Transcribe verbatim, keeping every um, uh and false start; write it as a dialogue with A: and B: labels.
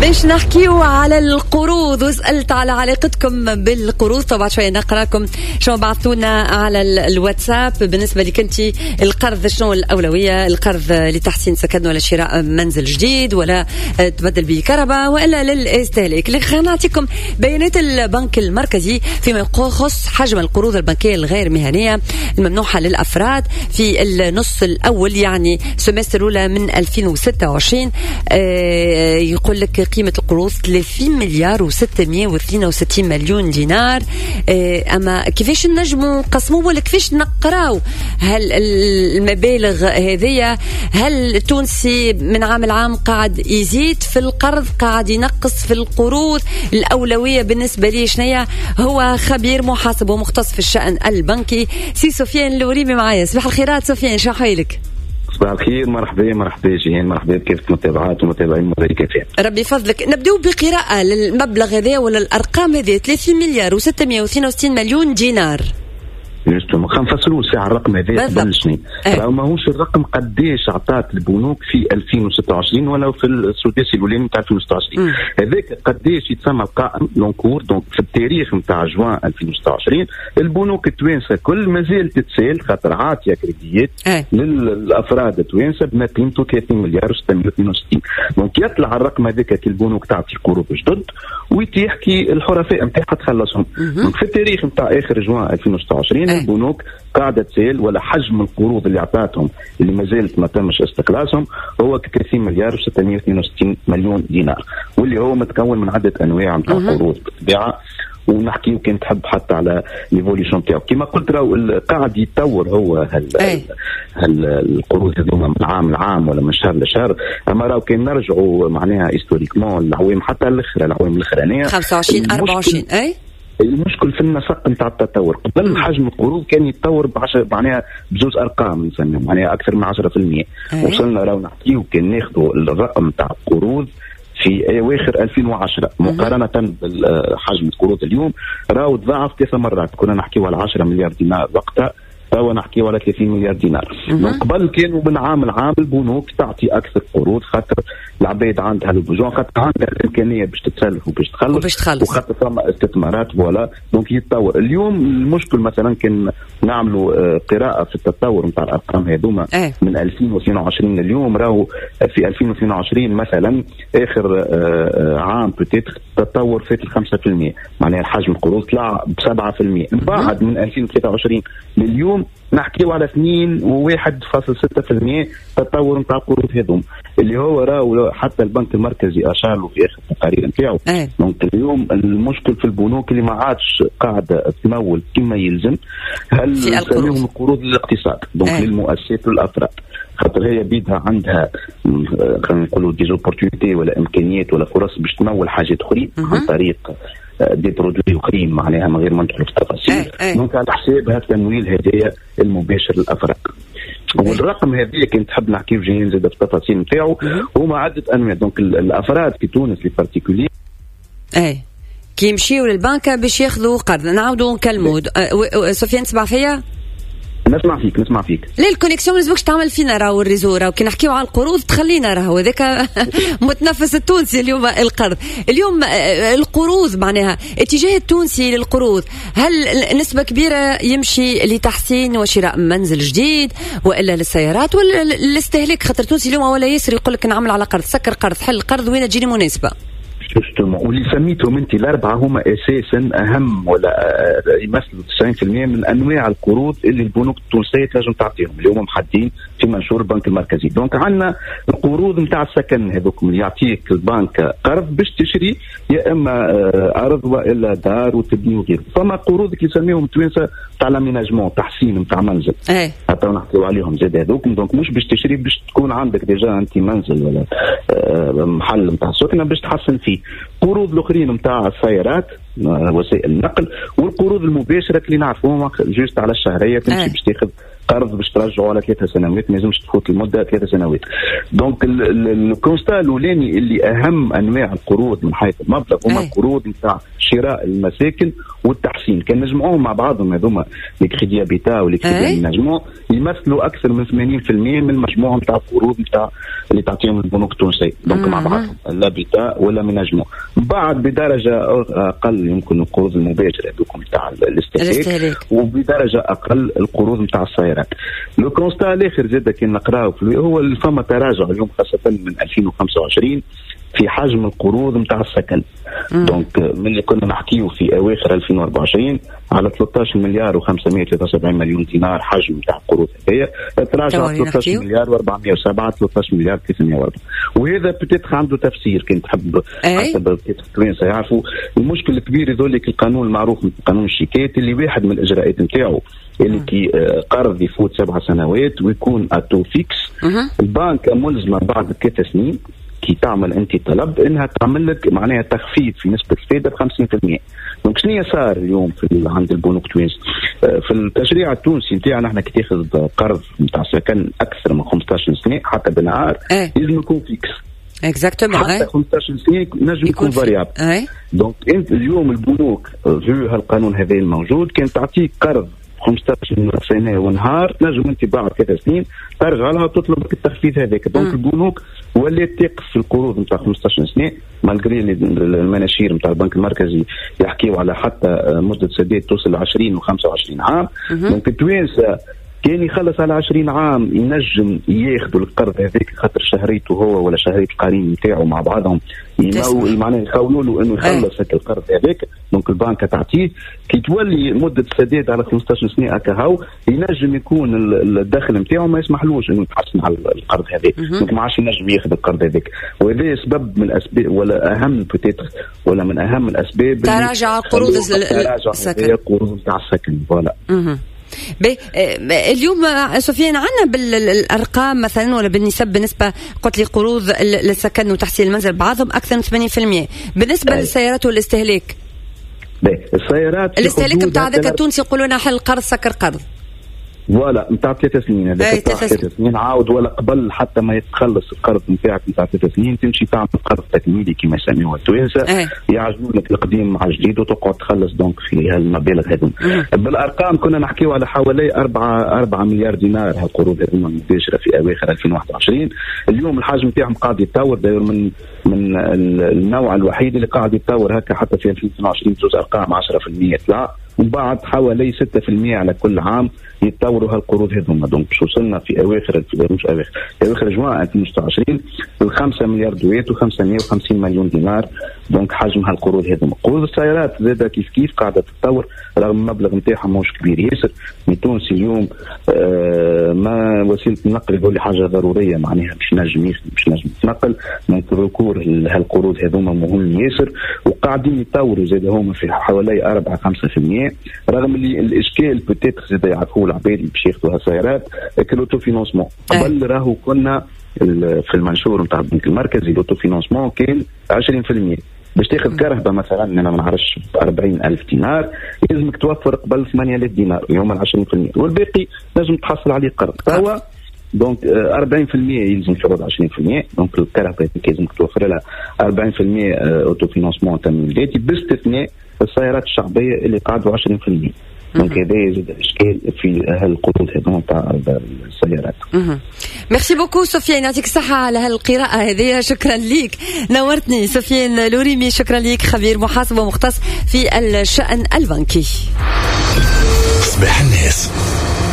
A: باش نحكيو على القروض وسألت على علاقتكم بالقروض. طبعا شوية نقراكم شو بعثونا على الواتساب. بالنسبة لك انت القرض شنو الأولوية؟ القرض لتحسين سكن ولا شراء منزل جديد ولا تبدل به كهرباء ولا للاستهلاك؟ خلينا نعطيكم بيانات البنك المركزي فيما يخص حجم القروض البنكية الغير مهنية الممنوحة للأفراد في النص الأول يعني سمستر الأولى من ألفين وستة وعشرين. آه يقول لك قيمة القروض ثلاثين مليار وستمائة واثنين وستين مليون دينار. آه أما كيفاش نجموا قسموه ولا كيفاش نقراو هل المبالغ هذه؟ هل التونسي من عام العام قاعد يزيد في القرض قاعد ينقص في القروض؟ الأولوية بالنسبة لي شنية؟ هو خبير محاسب ومختص في الشأن البنكي سي سفيان الوريمي معايا. صباح الخيرات سفيان، شو حالك؟
B: صباح الخير، مرحبا مرحبا جيهان، مرحبا كيف متابعات ومتابعين مباركين.
A: ربي فضلك. نبدأ بقراءة للمبلغ هذا ولا الأرقام هذه ثلاثين مليار وستمائة واثنين وستين مليون دينار.
B: جوستوم خلينا نفسروا ساعة الرقم هذا بلشني. راه ماهوش الرقم قداش عطات البنوك في ألفين وستة وعشرين ولا في السداسي الاولاني نتاع ألفين وستة وعشرين. هذاك قداش يتسمى القائم لونكور. دونك في التاريخ نتاع جوان ألفين وستة وعشرين البنوك التوانسه كل مازال تتسال خاطر عاطيه كريديات للافراد التوانسه بما قيمته ثلاثين مليار وستمائة واثنين وستين. دونك يطلع الرقم هذاك كي البنوك تعطي قروض جدد ويتيح كي الحرفاء نتاعها تخلصهم. دونك في التاريخ نتاع اخر جوان ألفين وستة وعشرين البنوك قاعدة تسيل ولا حجم القروض اللي عطاتهم اللي ما زالت ما تمش استقلاسهم هو ثلاثين مليار وستمائة واثنين وستين مليون دينار، واللي هو متكون من عدة انواع نتاع قروض بالطبيعه. ونحكي يمكن تحب حتى على ليفوليوشن تاعو كما قلت راهو قاعد يتطور هو هال هال القروض هذوما من عام لعام ولا من شهر لشهر. اما راهو كان نرجعوا معناها هيستوريكمون العوام حتى الاخرى العوام الاخرانيه
A: خمسة وعشرين أربعة وعشرين. اي
B: المشكل في النسق نتاع التطور. قبل حجم القروض كان يتطور بعشر معناها بجوز ارقام نسميهم معناها اكثر من عشرة بالمئة. وصلنا راهو نحكيو كان ناخذوا الرقم نتاع القروض في اواخر ألفين وعشرة مقارنه بحجم القروض اليوم راهو تضاعف ثلاث مرات. كنا نحكيو على عشرة مليار دينار وقتها، راهو نحكيو على ثلاثين مليار دينار. قبل كانوا من عام لعام البنوك تعطي اكثر قروض خاطر العباد عندها البجوع خاطر عندها الامكانيه باش تتسلف وباش تخلص وخاطر فما استثمارات فوالا. دونك يتطور. اليوم المشكل مثلا كان نعملوا قراءه في التطور نتاع الارقام هذوما أه. من ألفين واثنين وعشرين اليوم راهو في ألفين واثنين وعشرين مثلا اخر عام بتيتر تطور فات خمسة بالمئة معناها حجم القروض طلع ب سبعة بالمئة. بعد من ألفين وثلاثة وعشرين لليوم نحكيو على اثنين وواحد فاصل ستة في المئة تطور نتاع القروض هذوم اللي هو راهو حتى البنك المركزي اشار له في اخر التقارير نتاعو. دونك اليوم المشكل في البنوك اللي ما عادش قاعده تمول كما يلزم هل نسميهم القروض للاقتصاد دونك للمؤسسات والافراد خاطر هي بيدها عندها خلينا نقولوا ديزوبورتينيتي ولا امكانيات ولا فرص باش تمول حاجات اخرين عن طريق دي برودوي اخرين معناها من غير ما ندخلوا في التفاصيل. دونك على حساب هذا التمويل هدايا المباشر للافراد. والرقم هذه كنت تحب نحكي في جايين زاد في التفاصيل نتاعو هما عده انواع. دونك الافراد في تونس لي بارتيكولي
A: اي كي يمشيوا للبنك باش ياخذوا قرض نعاودوا نكلموا. سفيان تسمع فيا؟
B: نسمع فيك نسمع فيك.
A: لا الكونيكسيون ما لازمكش تعمل فينا راهو الريزو راهو كي نحكيو على القروض تخلينا راهو هذاك متنفس التونسي اليوم. القرض اليوم القروض معناها اتجاه التونسي للقروض هل نسبة كبيرة يمشي لتحسين وشراء منزل جديد والا للسيارات ولا الاستهلاك؟ خاطر التونسي اليوم ولا ياسر يقول لك نعمل على قرض سكر قرض حل قرض وين تجيني مناسبة.
B: واللي سميتهم انت الاربعه هما اساسا اهم ولا يمثلوا تسعين بالمئة من انواع القروض اللي البنوك التونسيه تنجم تعطيهم اللي هما محددين في منشور البنك المركزي. دونك عندنا القروض نتاع السكن هذوك اللي يعطيك البنك قرض باش تشري يا اما ارض والا دار وتبني وغيره. فما قروض اللي يسميهم التوانسه تاع لاميناجمون تحسين نتاع منزل حتى نحكيو عليهم زاد هذوك. دونك مش باش تشري باش تكون عندك ديجا انت منزل ولا محل نتاع سكنه باش تحسن فيه. قروض الاخرين نتاع السيارات وسائل النقل والقروض المباشره اللي نعرفوها جوست على الشهريه تمشي باش تاخذ قرض باش ترجعه على ثلاثة سنوات، ما لازمش تفوت المده ثلاثة سنوات. دونك الكونستا الاولاني اللي اهم انواع القروض من حيث المبلغ هما القروض نتاع شراء المساكن والتحسين. كان نجمعوهم مع بعضهم هذوما لي كريدي هابيتا ولي كريدي نجمعوا يمثلوا اكثر من ثمانين بالمئة من المجموعه نتاع القروض نتاع اللي تعطيهم البنوك التونسيه. دونك مع بعضهم الهابيتا ولا من نجموا بعد بدرجه اقل يمكن القروض المباشره هذوكم نتاع الاستهلاك، وبدرجه اقل القروض نتاع السيارات. لو كونستا الاخر زاد كي نقراو هو فما تراجع اليوم خاصه من ألفين وخمسة وعشرين في حجم القروض نتاع السكن. دونك من اللي كنا نحكيو في اواخر ألفين وأربعة وعشرين على ثلاثة عشر مليار وخمسمائة وثلاثة وسبعين مليون دينار حجم نتاع القروض هذيا، تراجع ثلاثة عشر مليار وأربعمائة وسبعة ثلاثة عشر مليار ثلاثمائة وأربعة. وهذا بتتخ عنده تفسير كنت تحب حسب التوانسه يعرفوا المشكل الكبير يذلك القانون المعروف قانون الشيكات اللي واحد من الاجراءات نتاعو اللي كي قرض يفوت سبع سنوات ويكون اتو فيكس، البنك ملزمه بعد ثلاث سنين كي تعمل انت طلب انها تعمل لك معناها تخفيض في نسبه الفائده ب خمسين بالمئة. دونك شنو صار اليوم في عند البنوك التوانسه؟ في التشريع التونسي نتاعنا احنا كي تاخذ قرض نتاع سكن اكثر من خمسة عشر سنه حتى بالنهار لازم يكون فيكس.
A: اكزاكتومون
B: حتى خمسة عشر سنه نجم يكون فاريابل. دونك انت اليوم البنوك في هالقانون هذا الموجود كان تعطيك قرض خمسة عشر سنه ونهار نجم انت بعد ثلاث سنين ترجع لها تطلب التخفيض هذاك. دونك البنوك ولات تقف في القروض نتاع خمسة عشر سنه مالغري المناشير نتاع البنك المركزي يحكيوا على حتى مده سداد توصل ل عشرين وخمسة وعشرين عام. دونك التوانسه كان يخلص على عشرين عام ينجم ياخذوا القرض هذاك خاطر شهريته هو ولا شهريه القرين نتاعو مع بعضهم معناها يخولوا له انه يخلص هذاك القرض هذاك. دونك البنك تعطيه كي تولي مده السداد على خمسة عشر سنه هكا هاو ينجم يكون الدخل نتاعو ما يسمحلوش انه يتحسن على القرض هذاك. دونك ما عادش ينجم ياخذ القرض هذاك، وهذا سبب من الاسباب ولا اهم بوتيتر ولا من اهم الاسباب
A: تراجع قروض السكن
B: قروض نتاع السكن. فوالا
A: بي اليوم سفيان عنا بالارقام مثلا ولا بالنسب بالنسبه قلت لي قروض للسكن وتحسين المنزل بعضهم اكثر من ثمانين بالمئة بالنسبه أي. للسيارات والاستهلاك
B: السيارات
A: الاستهلاك نتاع ذاك التونسي يقولوا لنا حل قرض سكر قرض
B: ولا نتاع ثلاث سنين هذاك ثلاث سنين عاود ولا قبل حتى ما يتخلص القرض نتاعك نتاع ثلاث سنين تمشي تعمل قرض تكميلي كما يسميوه التوانسه يعجبوا لك القديم مع الجديد وتقعد تخلص دونك في هالمبالغ هذوم. بالارقام كنا نحكيو على حوالي أربعة أربعة مليار دينار هالقروض هذوما المباشره في اواخر ألفين وواحد وعشرين. اليوم الحجم نتاعهم قاعد يتطور داير من من النوع الوحيد اللي قاعد يتطور هكا حتى في ألفين واثنين وعشرين بزوج ارقام عشرة بالمئة طلع وبعد حوالي ستة بالمئة على كل عام يتطوروا هالقروض هذوما. دونك وصلنا في اواخر مش اواخر في اواخر جوان ألفين وستة وعشرين ل خمسة مليار دوات وخمسمائة وخمسين مليون دينار. دونك حجم هالقروض هذوما. قروض السيارات زاده كيف كيف قاعده تتطور رغم المبلغ نتاعها مش كبير ياسر. التونسي اليوم آه ما وسيله النقل يقول لي حاجه ضروريه معناها مش نجم مش نجم يتنقل. دونك الركور هالقروض هذوما مهم ياسر وقاعدين يتطوروا زاد هما في حوالي أربعة خمسة بالمئة رغم اللي الاشكال بوتيتر زاد يعرفوه العباد اللي باش ياخذوا هالسيارات كلوتو فينانسمون. قبل راهو كنا في المنشور نتاع البنك المركزي لوتو فينانسمون كان عشرين بالمئة باش تاخذ كرهبه مثلا انا ما نعرفش أربعين ألف دينار لازمك توفر قبل ثمانية آلاف دينار يوم عشرين بالمئة والباقي لازم تحصل عليه قرض توا. دونك أربعين بالمئة يلزم تعود عشرين بالمئة. دونك الكرهبه لازمك توفر لها أربعين بالمئة اوتو فينانسمون تمويلاتي باستثناء السيارات الشعبيه اللي قاعدوا عشرين بالمئة. دونك هذا يزيد الاشكال في هالقروض هذوما تاع السيارات.
A: ميرسي بوكو سفيان يعطيك الصحه على هالقراءه هذه. شكرا ليك نورتني سفيان لوريمي. شكرا ليك خبير محاسبه ومختص في الشأن البنكي. صباح الناس.